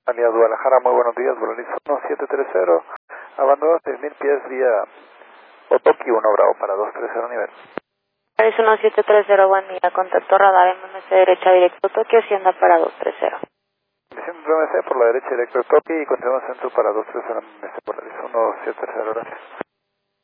Aliado Guadalajara, muy buenos días, Volaris 1730, abandono 6.000 pies vía Otoki 1 Bravo para 230 nivel. Volaris 1730, buen día, contacto radar MMC derecha directo Otoki, Hacienda para 230. Diciendo MMC por la derecha directo Otoki y continuamos centro para 230 MMC, Volaris 1730, gracias.